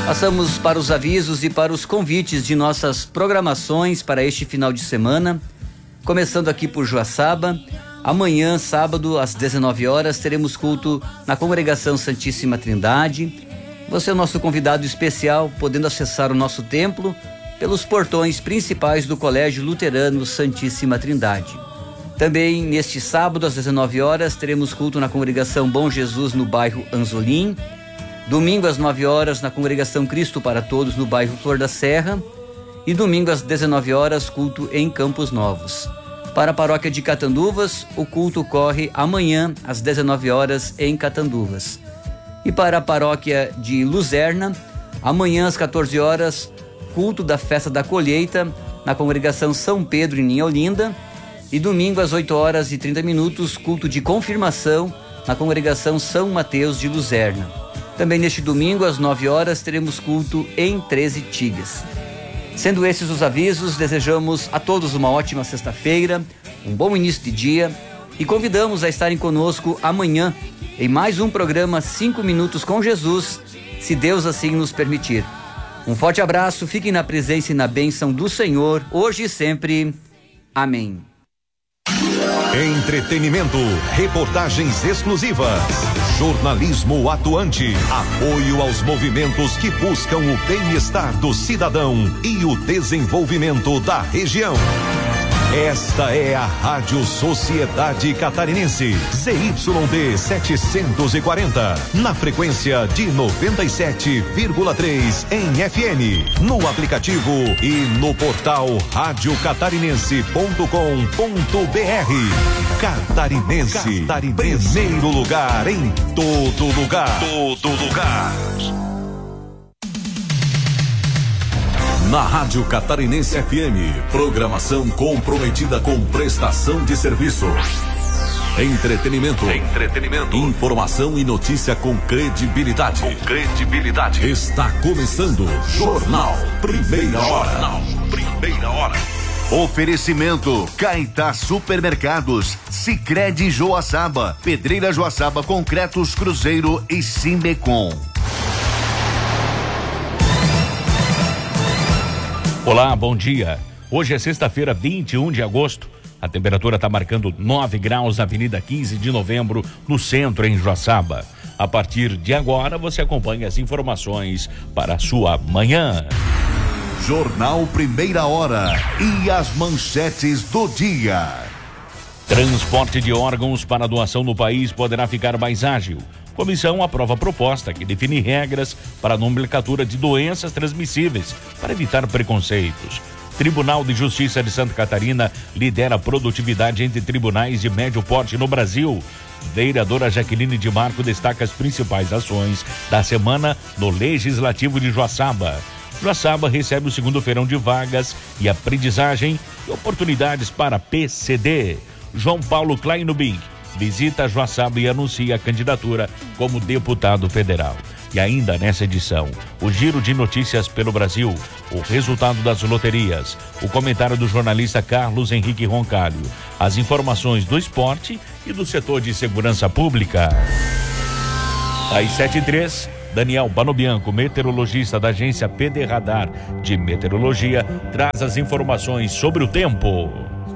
Passamos para os avisos e para os convites de nossas programações para este final de semana. Começando aqui por Joaçaba, amanhã, sábado, às 19 horas, teremos culto na Congregação Santíssima Trindade. Você é o nosso convidado especial, podendo acessar o nosso templo pelos portões principais do Colégio Luterano Santíssima Trindade. Também neste sábado, às 19 horas, teremos culto na Congregação Bom Jesus, no bairro Anzolim. Domingo, às 9 horas, na Congregação Cristo para Todos, no bairro Flor da Serra. E domingo, às 19 horas, culto em Campos Novos. Para a paróquia de Catanduvas, o culto ocorre amanhã, às 19 horas, em Catanduvas. E para a paróquia de Luzerna, amanhã, às 14 horas, culto da Festa da Colheita, na Congregação São Pedro, em Olinda. E domingo, às 8 horas e 30 minutos, culto de confirmação, na Congregação São Mateus de Luzerna. Também neste domingo, às 9 horas, teremos culto em 13 Tigas. Sendo esses os avisos, desejamos a todos uma ótima sexta-feira, um bom início de dia e convidamos a estarem conosco amanhã em mais um programa 5 Minutos com Jesus, se Deus assim nos permitir. Um forte abraço, fiquem na presença e na bênção do Senhor, hoje e sempre. Amém. Entretenimento, reportagens exclusivas, jornalismo atuante, apoio aos movimentos que buscam o bem-estar do cidadão e o desenvolvimento da região. Esta é a Rádio Sociedade Catarinense, ZYD 740, na frequência de 97,3 em FM, no aplicativo e no portal radiocatarinense.com.br. Catarinense, primeiro lugar em todo lugar. Todo lugar. Na Rádio Catarinense FM, programação comprometida com prestação de serviço. Entretenimento. Informação e notícia com credibilidade. Está começando Jornal Primeira Hora. Oferecimento Caetá Supermercados, Sicredi Joaçaba, Pedreira Joaçaba Concretos Cruzeiro e Simbecom. Olá, bom dia. Hoje é sexta-feira, 21 de agosto. A temperatura está marcando 9 graus na Avenida 15 de Novembro, no centro, em Joaçaba. A partir de agora, você acompanha as informações para a sua manhã. Jornal Primeira Hora e as manchetes do dia. Transporte de órgãos para doação no país poderá ficar mais ágil. Comissão aprova a proposta que define regras para a nomenclatura de doenças transmissíveis para evitar preconceitos. Tribunal de Justiça de Santa Catarina lidera a produtividade entre tribunais de médio porte no Brasil. Vereadora Jaqueline de Marco destaca as principais ações da semana no Legislativo de Joaçaba. Joaçaba recebe o segundo feirão de vagas e aprendizagem e oportunidades para PCD. João Paulo Kleinubing visita Joaçaba e anuncia a candidatura como deputado federal. E ainda nessa edição, o giro de notícias pelo Brasil, o resultado das loterias, o comentário do jornalista Carlos Henrique Roncalho, as informações do esporte e do setor de segurança pública. Às 7h03, Daniel Panobianco, meteorologista da agência PD Radar de Meteorologia, traz as informações sobre o tempo.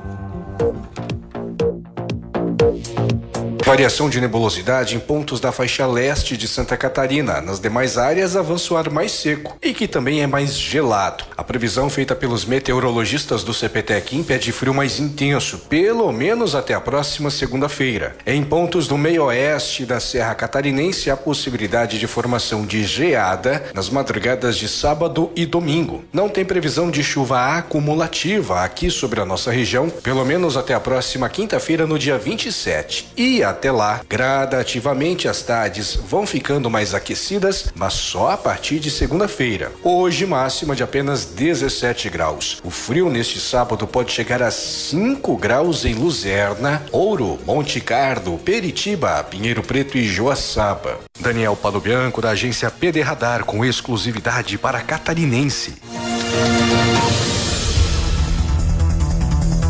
Variação de nebulosidade em pontos da faixa leste de Santa Catarina. Nas demais áreas, avança o ar mais seco e que também é mais gelado. A previsão feita pelos meteorologistas do CPTEC pede frio mais intenso, pelo menos até a próxima segunda-feira. Em pontos do meio-oeste da Serra Catarinense, há possibilidade de formação de geada nas madrugadas de sábado e domingo. Não tem previsão de chuva acumulativa aqui sobre a nossa região, pelo menos até a próxima quinta-feira, no dia 27. E até lá, gradativamente as tardes vão ficando mais aquecidas, mas só a partir de segunda-feira. Hoje, máxima de apenas 17 graus. O frio neste sábado pode chegar a 5 graus em Luzerna, Ouro, Monte Carlo, Peritiba, Pinheiro Preto e Joaçaba. Daniel Panobianco, da agência PD Radar, com exclusividade para Catarinense.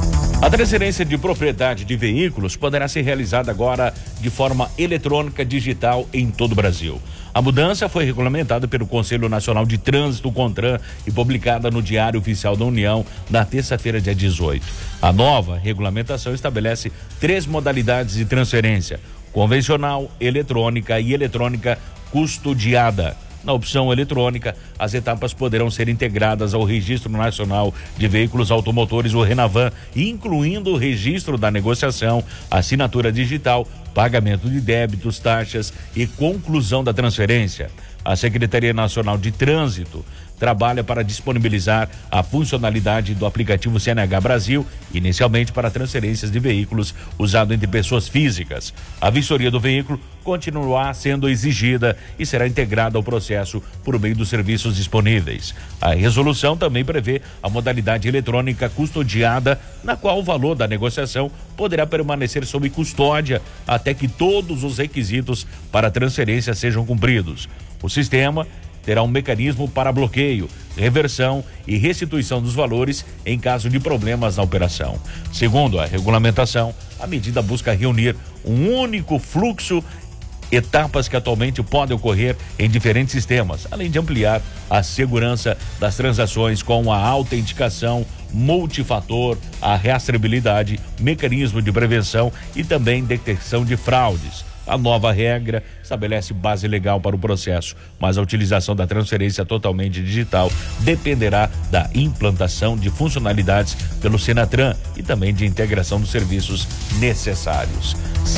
A transferência de propriedade de veículos poderá ser realizada agora de forma eletrônica digital em todo o Brasil. A mudança foi regulamentada pelo Conselho Nacional de Trânsito, CONTRAN, e publicada no Diário Oficial da União na terça-feira, dia 18. A nova regulamentação estabelece 3 modalidades de transferência: convencional, eletrônica e eletrônica custodiada. Na opção eletrônica, as etapas poderão ser integradas ao Registro Nacional de Veículos Automotores, o RENAVAN, incluindo o registro da negociação, assinatura digital, pagamento de débitos, taxas e conclusão da transferência. A Secretaria Nacional de Trânsito trabalha para disponibilizar a funcionalidade do aplicativo CNH Brasil, inicialmente para transferências de veículos usado entre pessoas físicas. A vistoria do veículo continuará sendo exigida e será integrada ao processo por meio dos serviços disponíveis. A resolução também prevê a modalidade eletrônica custodiada, na qual o valor da negociação poderá permanecer sob custódia até que todos os requisitos para a transferência sejam cumpridos. O sistema terá um mecanismo para bloqueio, reversão e restituição dos valores em caso de problemas na operação. Segundo a regulamentação, a medida busca reunir um único fluxo, etapas que atualmente podem ocorrer em diferentes sistemas, além de ampliar a segurança das transações com a autenticação multifator, a rastreabilidade, mecanismo de prevenção e também detecção de fraudes. A nova regra estabelece base legal para o processo, mas a utilização da transferência totalmente digital dependerá da implantação de funcionalidades pelo Senatran e também de integração dos serviços necessários.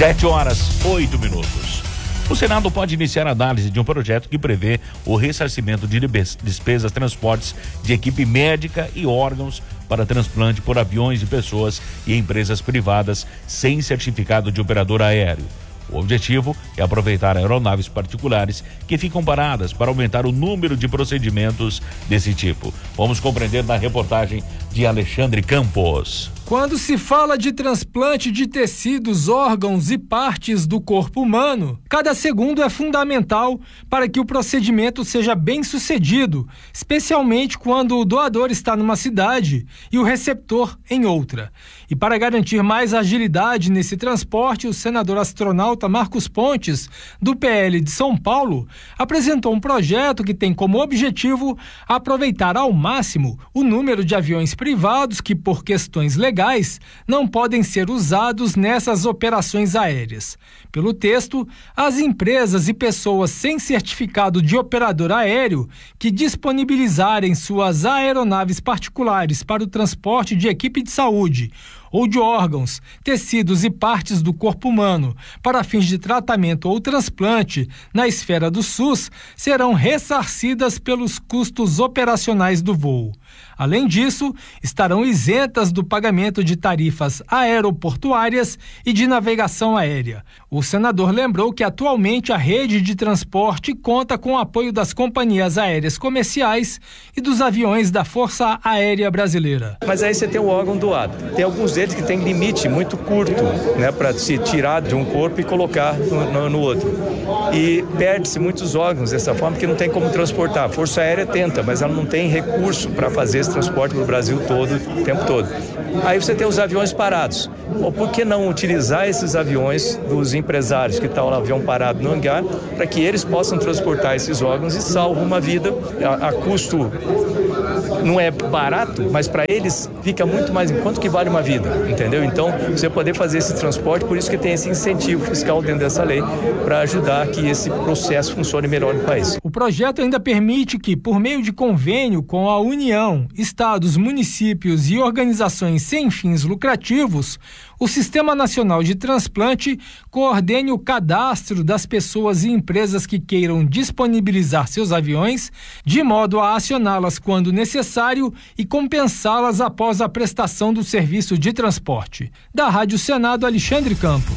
7h08. O Senado pode iniciar a análise de um projeto que prevê o ressarcimento de despesas transportes de equipe médica e órgãos para transplante por aviões de pessoas e empresas privadas sem certificado de operador aéreo. O objetivo é aproveitar aeronaves particulares que ficam paradas para aumentar o número de procedimentos desse tipo. Vamos compreender na reportagem de Alexandre Campos. Quando se fala de transplante de tecidos, órgãos e partes do corpo humano, cada segundo é fundamental para que o procedimento seja bem sucedido, especialmente quando o doador está numa cidade e o receptor em outra. E para garantir mais agilidade nesse transporte, o senador astronauta Marcos Pontes, do PL de São Paulo, apresentou um projeto que tem como objetivo aproveitar ao máximo o número de aviões privados que, por questões legais, não podem ser usados nessas operações aéreas. Pelo texto, as empresas e pessoas sem certificado de operador aéreo que disponibilizarem suas aeronaves particulares para o transporte de equipe de saúde ou de órgãos, tecidos e partes do corpo humano para fins de tratamento ou transplante na esfera do SUS serão ressarcidas pelos custos operacionais do voo. Além disso, estarão isentas do pagamento de tarifas aeroportuárias e de navegação aérea. O senador lembrou que atualmente a rede de transporte conta com o apoio das companhias aéreas comerciais e dos aviões da Força Aérea Brasileira. Mas aí você tem o órgão doado. Tem alguns deles que tem limite muito curto, né, para se tirar de um corpo e colocar no outro. E perde-se muitos órgãos dessa forma que não tem como transportar. A Força Aérea tenta, mas ela não tem recurso para fazer esse transporte no Brasil todo, o tempo todo. Aí você tem os aviões parados. Bom, por que não utilizar esses aviões dos empresários que estão no avião parado no hangar para que eles possam transportar esses órgãos e salvam uma vida a custo não é barato, mas para eles fica muito mais em quanto que vale uma vida, entendeu? Então, você poder fazer esse transporte, por isso que tem esse incentivo fiscal dentro dessa lei para ajudar que esse processo funcione melhor no país. O projeto ainda permite que, por meio de convênio com a União, estados, municípios e organizações sem fins lucrativos, o Sistema Nacional de Transplante coordene o cadastro das pessoas e empresas que queiram disponibilizar seus aviões, de modo a acioná-las quando necessário e compensá-las após a prestação do serviço de transporte. Da Rádio Senado, Alexandre Campos.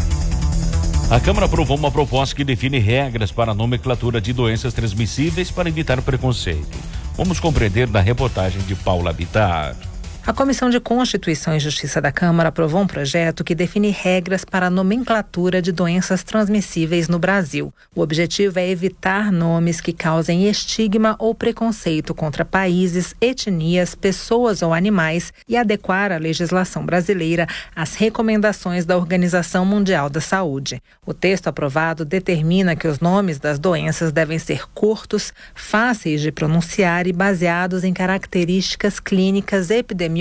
A Câmara aprovou uma proposta que define regras para a nomenclatura de doenças transmissíveis para evitar preconceito. Vamos compreender na reportagem de Paula Bittar. A Comissão de Constituição e Justiça da Câmara aprovou um projeto que define regras para a nomenclatura de doenças transmissíveis no Brasil. O objetivo é evitar nomes que causem estigma ou preconceito contra países, etnias, pessoas ou animais e adequar a legislação brasileira às recomendações da Organização Mundial da Saúde. O texto aprovado determina que os nomes das doenças devem ser curtos, fáceis de pronunciar e baseados em características clínicas epidemiológicas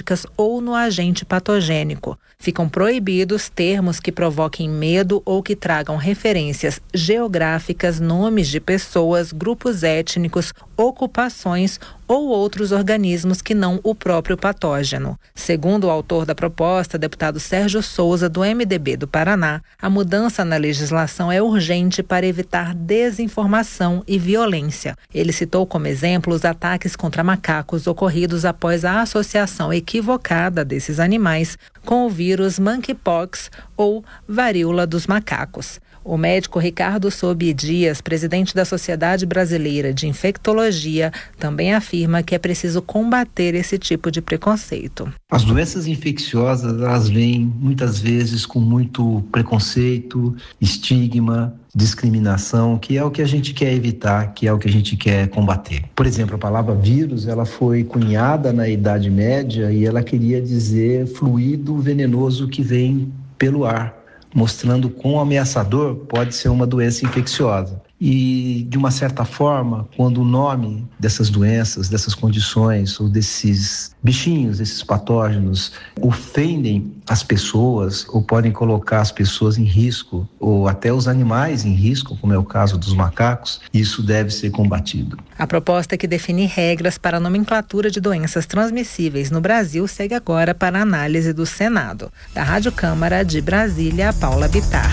ou no agente patogênico. Ficam proibidos termos que provoquem medo ou que tragam referências geográficas, nomes de pessoas, grupos étnicos, ocupações ou outros organismos que não o próprio patógeno. Segundo o autor da proposta, deputado Sérgio Souza, do MDB do Paraná, a mudança na legislação é urgente para evitar desinformação e violência. Ele citou como exemplo os ataques contra macacos ocorridos após a associação equivocada desses animais com o vírus monkeypox ou varíola dos macacos. O médico Ricardo Sobi Dias, presidente da Sociedade Brasileira de Infectologia, também afirma que é preciso combater esse tipo de preconceito. As doenças infecciosas, elas vêm muitas vezes com muito preconceito, estigma, discriminação, que é o que a gente quer evitar, que é o que a gente quer combater. Por exemplo, a palavra vírus, ela foi cunhada na Idade Média e ela queria dizer fluido venenoso que vem pelo ar, mostrando quão ameaçador pode ser uma doença infecciosa. E, de uma certa forma, quando o nome dessas doenças, dessas condições, ou desses bichinhos, esses patógenos, ofendem as pessoas ou podem colocar as pessoas em risco, ou até os animais em risco, como é o caso dos macacos, isso deve ser combatido. A proposta que define regras para a nomenclatura de doenças transmissíveis no Brasil segue agora para a análise do Senado. Da Rádio Câmara de Brasília, Paula Bittar.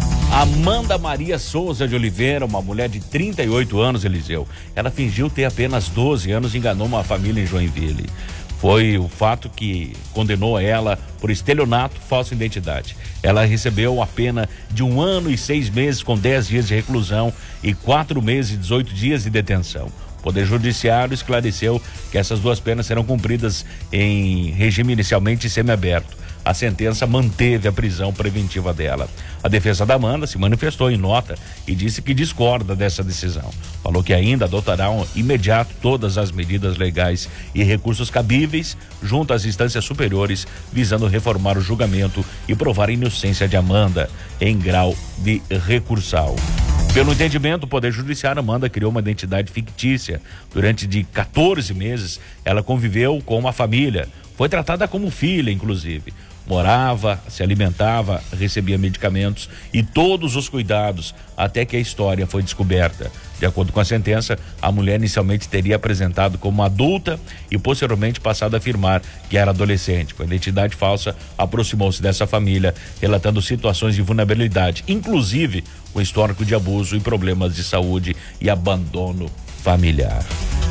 Amanda Maria Souza de Oliveira, uma mulher de 38 anos, Eliseu. Ela fingiu ter apenas 12 anos e enganou uma família em Joinville. Foi o fato que condenou ela por estelionato, falsa identidade. Ela recebeu a pena de 1 ano e 6 meses com 10 dias de reclusão e 4 meses e 18 dias de detenção. O Poder Judiciário esclareceu que essas duas penas serão cumpridas em regime inicialmente semiaberto. A sentença manteve a prisão preventiva dela. A defesa da Amanda se manifestou em nota e disse que discorda dessa decisão. Falou que ainda adotará imediato todas as medidas legais e recursos cabíveis junto às instâncias superiores, visando reformar o julgamento e provar a inocência de Amanda em grau de recursal. Pelo entendimento do Poder Judiciário, Amanda criou uma identidade fictícia. Durante 14 meses, ela conviveu com uma família. Foi tratada como filha, inclusive. Morava, se alimentava, recebia medicamentos e todos os cuidados até que a história foi descoberta. De acordo com a sentença, a mulher inicialmente teria apresentado como adulta e posteriormente passado a afirmar que era adolescente. Com a identidade falsa, aproximou-se dessa família, relatando situações de vulnerabilidade, inclusive com histórico de abuso e problemas de saúde e abandono familiar.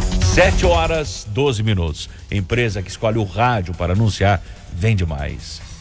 7h12. Empresa que escolhe o rádio para anunciar vende mais.